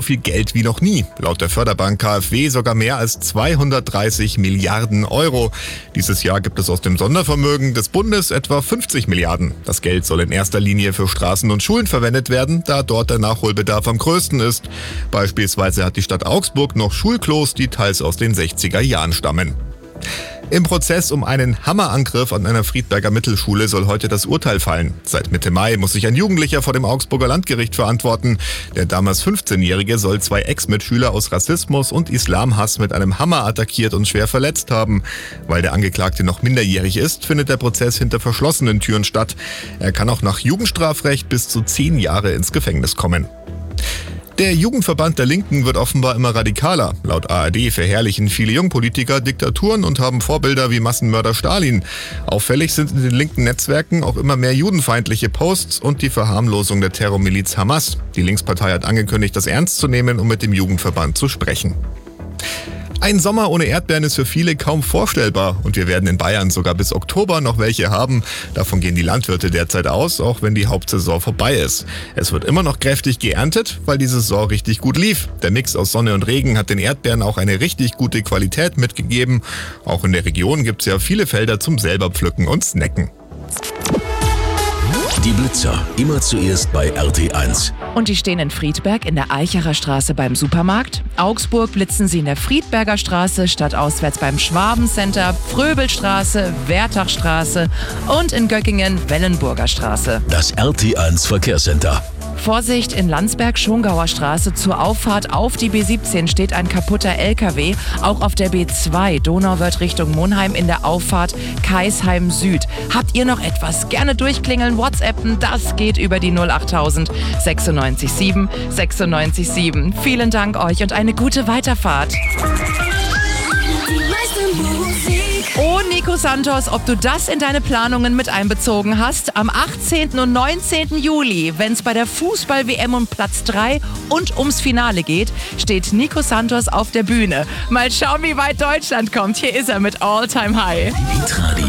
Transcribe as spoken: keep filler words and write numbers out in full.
viel Geld wie noch nie. Laut der Förderbank KfW sogar mehr als zweihundertdreißig Milliarden Euro. Dieses Jahr gibt es aus dem Sondervermögen des Bundes etwa fünfzig Milliarden. Das Geld soll in erster Linie für Straßen und Schulen verwendet werden, da dort der Nachholbedarf am größten ist. Beispielsweise hat die Stadt Augsburg noch Schulklos, die teils aus den sechziger Jahren stammen. Im Prozess um einen Hammerangriff an einer Friedberger Mittelschule soll heute das Urteil fallen. Seit Mitte Mai muss sich ein Jugendlicher vor dem Augsburger Landgericht verantworten. Der damals fünfzehnjährige soll zwei Ex-Mitschüler aus Rassismus und Islamhass mit einem Hammer attackiert und schwer verletzt haben. Weil der Angeklagte noch minderjährig ist, findet der Prozess hinter verschlossenen Türen statt. Er kann auch nach Jugendstrafrecht bis zu zehn Jahre ins Gefängnis kommen. Der Jugendverband der Linken wird offenbar immer radikaler. Laut A R D verherrlichen viele Jungpolitiker Diktaturen und haben Vorbilder wie Massenmörder Stalin. Auffällig sind in den linken Netzwerken auch immer mehr judenfeindliche Posts und die Verharmlosung der Terrormiliz Hamas. Die Linkspartei hat angekündigt, das ernst zu nehmen, um mit dem Jugendverband zu sprechen. Ein Sommer ohne Erdbeeren ist für viele kaum vorstellbar und wir werden in Bayern sogar bis Oktober noch welche haben. Davon gehen die Landwirte derzeit aus, auch wenn die Hauptsaison vorbei ist. Es wird immer noch kräftig geerntet, weil die Saison richtig gut lief. Der Mix aus Sonne und Regen hat den Erdbeeren auch eine richtig gute Qualität mitgegeben. Auch in der Region gibt es ja viele Felder zum selber pflücken und snacken. Die Blitzer, immer zuerst bei R T eins. Und die stehen in Friedberg in der Eichacher Straße beim Supermarkt. Augsburg blitzen sie in der Friedberger Straße, stadtauswärts beim Schwabencenter, Fröbelstraße, Wertachstraße und in Göckingen Wellenburger Straße. Das R T eins Verkehrscenter. Vorsicht, in Landsberg-Schongauer Straße zur Auffahrt auf die B siebzehn steht ein kaputter L K W. Auch auf der B zwei Donauwörth Richtung Monheim in der Auffahrt Kaisheim Süd. Habt ihr noch etwas? Gerne durchklingeln, WhatsAppen, das geht über die null achttausend sechsundneunzig sieben sechsundneunzig sieben. Vielen Dank euch und eine gute Weiterfahrt. Oh, Nico Santos, ob du das in deine Planungen mit einbezogen hast? Am achtzehnten und neunzehnten Juli, wenn es bei der Fußball-W M um Platz drei und ums Finale geht, steht Nico Santos auf der Bühne. Mal schauen, wie weit Deutschland kommt. Hier ist er mit All Time High.